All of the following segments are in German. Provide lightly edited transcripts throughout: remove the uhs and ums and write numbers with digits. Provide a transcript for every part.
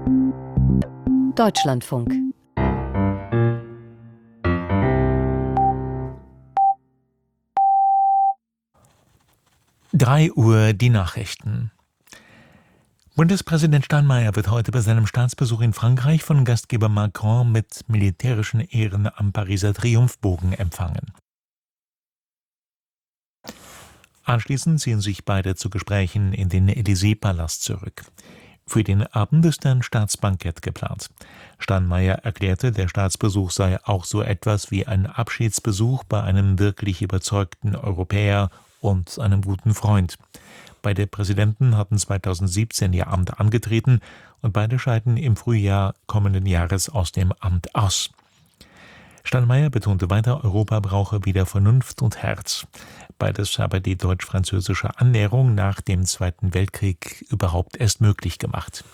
Deutschlandfunk. Drei Uhr die Nachrichten. Bundespräsident Steinmeier wird heute bei seinem Staatsbesuch in Frankreich von Gastgeber Macron mit militärischen Ehren am Pariser Triumphbogen empfangen. Anschließend ziehen sich beide zu Gesprächen in den Élysée-Palast zurück. Für den Abend ist ein Staatsbankett geplant. Steinmeier erklärte, der Staatsbesuch sei auch so etwas wie ein Abschiedsbesuch bei einem wirklich überzeugten Europäer und einem guten Freund. Beide Präsidenten hatten 2017 ihr Amt angetreten und beide scheiden im Frühjahr kommenden Jahres aus dem Amt aus. Steinmeier betonte weiter, Europa brauche wieder Vernunft und Herz. Beides habe die deutsch-französische Annäherung nach dem Zweiten Weltkrieg überhaupt erst möglich gemacht.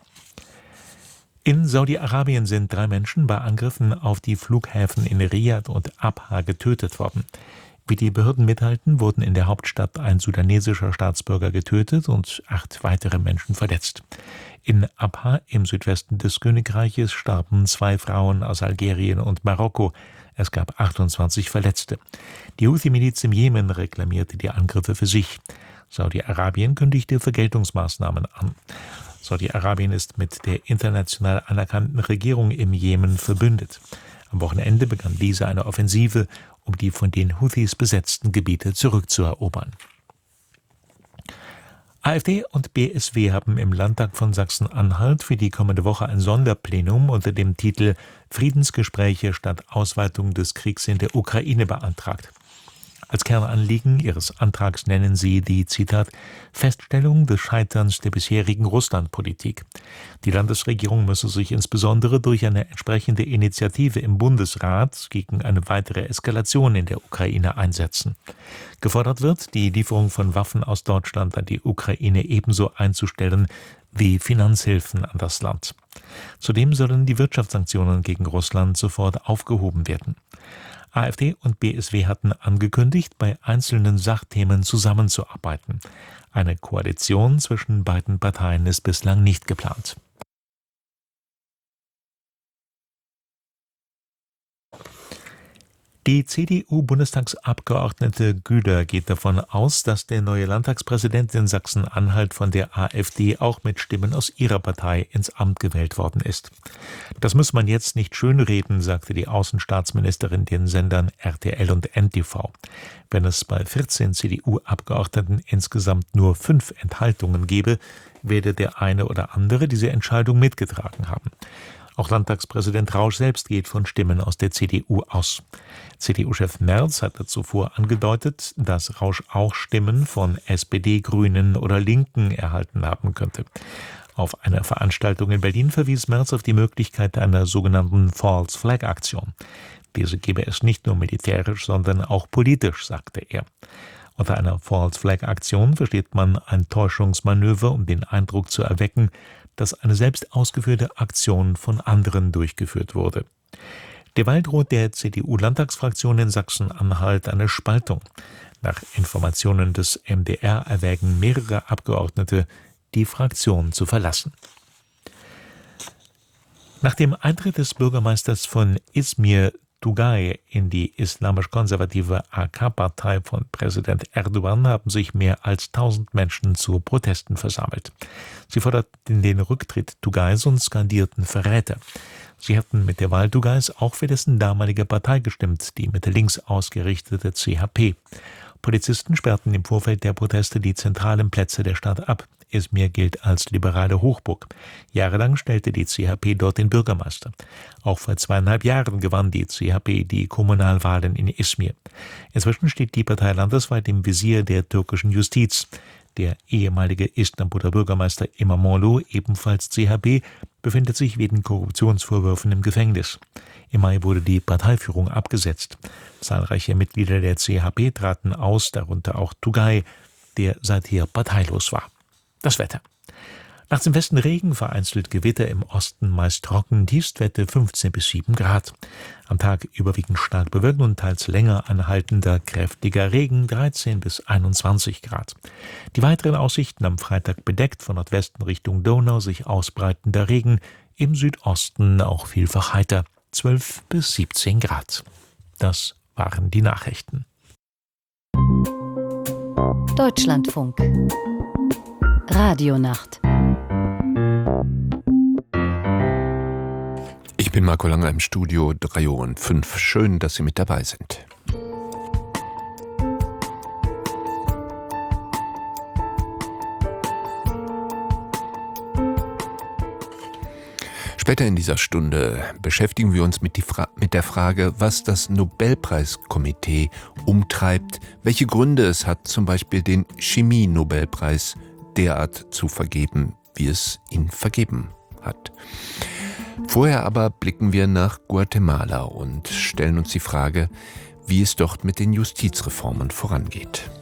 In Saudi-Arabien sind 3 Menschen bei Angriffen auf die Flughäfen in Riad und Abha getötet worden. Wie die Behörden mitteilten, wurden in der Hauptstadt ein sudanesischer Staatsbürger getötet und 8 weitere Menschen verletzt. In Abha im Südwesten des Königreiches starben 2 Frauen aus Algerien und Marokko. Es gab 28 Verletzte. Die Houthi-Miliz im Jemen reklamierte die Angriffe für sich. Saudi-Arabien kündigte Vergeltungsmaßnahmen an. Saudi-Arabien ist mit der international anerkannten Regierung im Jemen verbündet. Am Wochenende begann diese eine Offensive, um die von den Houthis besetzten Gebiete zurückzuerobern. AfD und BSW haben im Landtag von Sachsen-Anhalt für die kommende Woche ein Sonderplenum unter dem Titel Friedensgespräche statt Ausweitung des Kriegs in der Ukraine beantragt. Als Kernanliegen ihres Antrags nennen sie die, Zitat, Feststellung des Scheiterns der bisherigen Russlandpolitik. Die Landesregierung müsse sich insbesondere durch eine entsprechende Initiative im Bundesrat gegen eine weitere Eskalation in der Ukraine einsetzen. Gefordert wird, die Lieferung von Waffen aus Deutschland an die Ukraine ebenso einzustellen wie Finanzhilfen an das Land. Zudem sollen die Wirtschaftssanktionen gegen Russland sofort aufgehoben werden. AfD und BSW hatten angekündigt, bei einzelnen Sachthemen zusammenzuarbeiten. Eine Koalition zwischen beiden Parteien ist bislang nicht geplant. Die CDU-Bundestagsabgeordnete Güder geht davon aus, dass der neue Landtagspräsident in Sachsen-Anhalt von der AfD auch mit Stimmen aus ihrer Partei ins Amt gewählt worden ist. Das muss man jetzt nicht schönreden, sagte die Außenstaatsministerin den Sendern RTL und NTV. Wenn es bei 14 CDU-Abgeordneten insgesamt nur 5 Enthaltungen gebe, werde der eine oder andere diese Entscheidung mitgetragen haben. Auch Landtagspräsident Rausch selbst geht von Stimmen aus der CDU aus. CDU-Chef Merz hatte zuvor angedeutet, dass Rausch auch Stimmen von SPD, Grünen oder Linken erhalten haben könnte. Auf einer Veranstaltung in Berlin verwies Merz auf die Möglichkeit einer sogenannten False Flag Aktion. Diese gebe es nicht nur militärisch, sondern auch politisch, sagte er. Unter einer False Flag Aktion versteht man ein Täuschungsmanöver, um den Eindruck zu erwecken, dass eine selbst ausgeführte Aktion von anderen durchgeführt wurde. Derweil droht der CDU-Landtagsfraktion in Sachsen-Anhalt eine Spaltung. Nach Informationen des MDR erwägen mehrere Abgeordnete, die Fraktion zu verlassen. Nach dem Eintritt des Bürgermeisters von Izmir Tugay in die islamisch-konservative AK-Partei von Präsident Erdogan haben sich mehr als 1000 Menschen zu Protesten versammelt. Sie forderten den Rücktritt Tugays und skandierten Verräter. Sie hatten mit der Wahl Tugays auch für dessen damalige Partei gestimmt, die Mitte-links ausgerichtete CHP. Polizisten sperrten im Vorfeld der Proteste die zentralen Plätze der Stadt ab. Izmir gilt als liberale Hochburg. Jahrelang stellte die CHP dort den Bürgermeister. Auch vor 2,5 Jahren gewann die CHP die Kommunalwahlen in Izmir. Inzwischen steht die Partei landesweit im Visier der türkischen Justiz. Der ehemalige Istanbuler Bürgermeister İmamoğlu, ebenfalls CHP, befindet sich wegen Korruptionsvorwürfen im Gefängnis. Im Mai wurde die Parteiführung abgesetzt. Zahlreiche Mitglieder der CHP traten aus, darunter auch Tugay, der seither parteilos war. Das Wetter. Nachts im Westen Regen, vereinzelt Gewitter, im Osten meist trocken, Tiefstwerte 15 bis 7 Grad. Am Tag überwiegend stark bewölkt und teils länger anhaltender kräftiger Regen, 13 bis 21 Grad. Die weiteren Aussichten: am Freitag bedeckt, von Nordwesten Richtung Donau sich ausbreitender Regen, im Südosten auch vielfach heiter, 12 bis 17 Grad. Das waren die Nachrichten. Deutschlandfunk Radionacht. Ich bin Marco Langer im Studio 3:05. Schön, dass Sie mit dabei sind. Später in dieser Stunde beschäftigen wir uns mit der Frage, was das Nobelpreiskomitee umtreibt, welche Gründe es hat, zum Beispiel den Chemie-Nobelpreis derart zu vergeben, wie es ihn vergeben hat. Vorher aber blicken wir nach Guatemala und stellen uns die Frage, wie es dort mit den Justizreformen vorangeht.